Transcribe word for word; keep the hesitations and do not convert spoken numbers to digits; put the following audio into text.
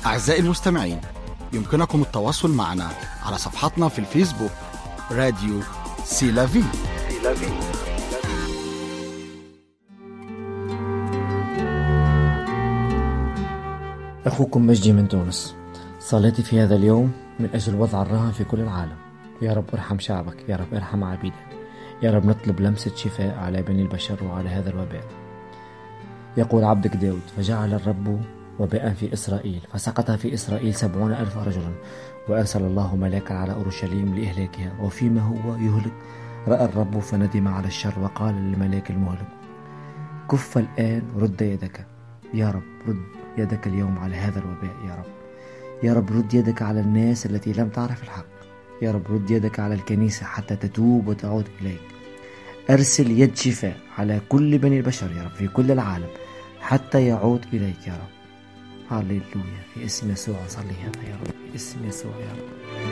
أعزائي المستمعين، يمكنكم التواصل معنا على صفحتنا في الفيسبوك راديو سيلافي. أخوكم مجدي من تونس. صلاتي في هذا اليوم من أجل وضع الرهن في كل العالم. يا رب ارحم شعبك، يا رب ارحم عبيدك، يا رب نطلب لمسة شفاء على بني البشر وعلى هذا الوباء. يقول عبدك داود: فجعل الرب وباء في إسرائيل، فسقط في إسرائيل سبعون ألف رجل، وأرسل الله ملاكا على أورشليم لإهلاكها. وفيما هو يهلك رأى الرب فندم على الشر وقال للملاك المهلك: كف الآن، رد يدك. يا رب رد يدك اليوم على هذا الوباء. يا رب يا رب رد يدك على الناس التي لم تعرف الحق. يا رب رد يدك على الكنيسة حتى تتوب وتعود إليك. أرسل يد شفاء على كل بني البشر يا رب في كل العالم حتى يعود إليك يا رب. هاليلويا، في اسم يسوع صلي هذا يا رب، في اسم يسوع يا رب.